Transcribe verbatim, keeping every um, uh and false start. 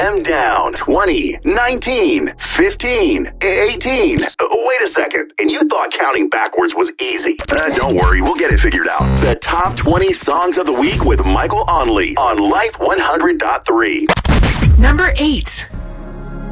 them down. twenty, nineteen, fifteen, eighteen. Wait a second. And you thought counting backwards was easy. Uh, don't worry. We'll get it figured out. The top twenty songs of the week with Michael Onley on Life one hundred point three. Number eight.